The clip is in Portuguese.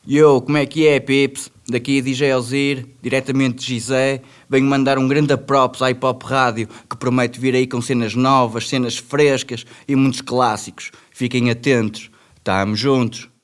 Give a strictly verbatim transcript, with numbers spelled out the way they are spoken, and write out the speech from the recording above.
Yo, como é que é, Pips? Daqui D J Alzir, diretamente de Gizé. Venho mandar um grande props à Hip Hop Rádio, que promete vir aí com cenas novas, cenas frescas e muitos clássicos. Fiquem atentos. Tamo juntos.